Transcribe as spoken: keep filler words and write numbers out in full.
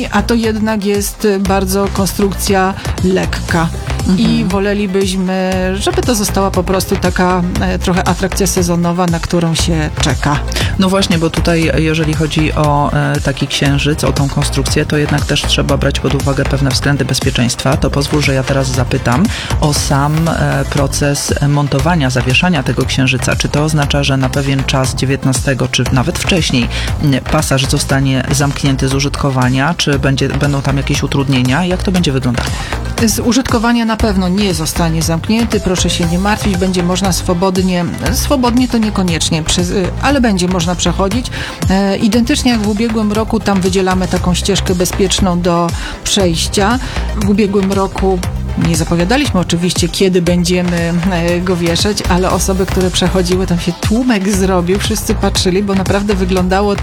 trudniej, a to jednak jest bardzo konstrukcja lekka. Mhm. I wolelibyśmy, żeby to została po prostu taka e, trochę atrakcja sezonowa, na którą się czeka. No właśnie, bo tutaj jeżeli chodzi o e, taki księżyc, o tą konstrukcję, to jednak też trzeba brać pod uwagę pewne względy bezpieczeństwa. To pozwól, że ja teraz zapytam o sam e, proces montowania, zawieszania tego księżyca. Czy to oznacza, że na pewien czas dziewiętnastego, czy nawet wcześniej m, pasaż zostanie zamknięty z użytkowania, czy będzie, będą tam jakieś utrudnienia? Jak to będzie wyglądało? Z użytkowania na pewno nie zostanie zamknięty, proszę się nie martwić, będzie można swobodnie, swobodnie to niekoniecznie, przez, ale będzie można przechodzić. E, identycznie jak w ubiegłym roku, tam wydzielamy taką ścieżkę bezpieczną do przejścia. W ubiegłym roku nie zapowiadaliśmy oczywiście, kiedy będziemy go wieszać, ale osoby, które przechodziły, tam się tłumek zrobił, wszyscy patrzyli, bo naprawdę wyglądało